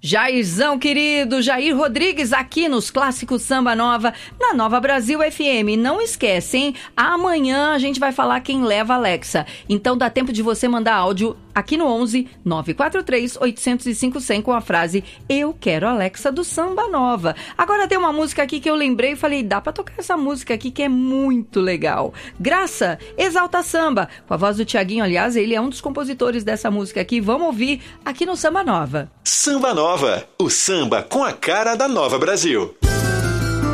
Jairzão querido, Jair Rodrigues aqui nos Clássicos Samba Nova, na Nova Brasil FM. Não esquece, hein? Amanhã a gente vai falar quem leva a Alexa. Então dá tempo de você mandar áudio aqui no 11 943 805 100 com a frase "Eu quero a Alexa do Samba Nova". Agora tem uma música aqui que eu lembrei e falei, dá pra tocar essa música aqui que é muito legal. Graça, Exalta Samba, com a voz do Tiaguinho, aliás, ele é um dos compositores dessa música aqui. Vamos ouvir aqui no Samba Nova. Samba Nova, o samba com a cara da Nova Brasil.